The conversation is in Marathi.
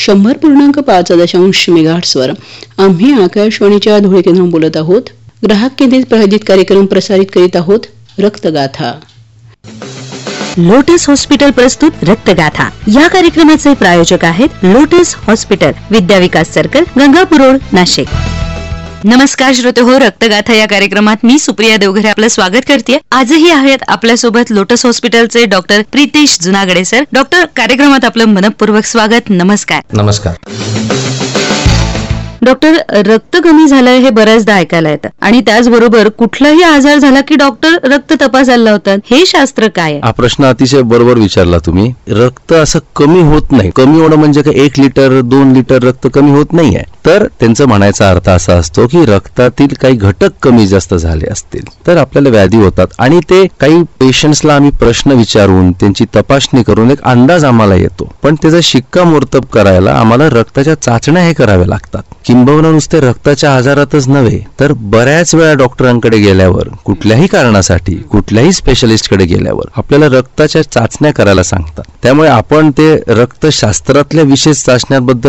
100.5 मेगाहर्ट्झवर आम्ही आकाशवाणीच्या धुळे केंद्रावरून बोलत आहोत. ग्राहक केंद्रित प्रायोजित कार्यक्रम प्रसारित करीत आहोत रक्तगाथा. लोटस हॉस्पिटल प्रस्तुत रक्तगाथा या कार्यक्रमाचे प्रायोजक आहेत लोटस हॉस्पिटल, विद्या विकास सर्कल, गंगापूर रोड, नाशिक. नमस्कार श्रोते हो, रक्तगाथा या कार्यक्रमात मी सुप्रिया देवघरे आपलं स्वागत करते. आजही आहेत आपल्यासोबत लोटस हॉस्पिटलचे डॉक्टर प्रितेश जुनागडे सर. डॉक्टर, कार्यक्रमात आपलं मनपूर्वक स्वागत. नमस्कार. नमस्कार. डॉक्टर, रक्त कमी झालंय हे बऱ्याचदा ऐकायला येतं आणि त्याचबरोबर कुठलाही आजार झाला की डॉक्टर रक्त तपासायला लावतात. हे शास्त्र काय आहे? हा प्रश्न अतिशय बरोबर विचारला तुम्ही. रक्त असं कमी होत नाही. कमी होणं म्हणजे काय 1 लिटर 2 लिटर रक्त कमी होत नाहीये. तर त्यांचा म्हणायचा अर्थ असा असतो की रक्तातील काही घटक कमी जास्त झाले असतील तर आपल्याला व्याधी होतात आणि ते काही पेशंट्सला आम्ही प्रश्न विचारून त्यांची तपासणी करून एक अंदाज आम्हाला येतो. पण त्याचा शिक्कामोर्तब करायला आम्हाला रक्ताच्या चाचण्या हे कराव्या लागतात. किंबहुना नुसते रक्ताच्या आजारातच नव्हे तर बऱ्याच वेळा डॉक्टरांकडे गेल्यावर कुठल्याही कारणासाठी कुठल्याही स्पेशलिस्टकडे गेल्यावर आपल्याला रक्ताच्या चाचण्या करायला सांगतात. त्यामुळे आपण ते रक्तशास्त्रातल्या विशेष चाचण्यांबद्दल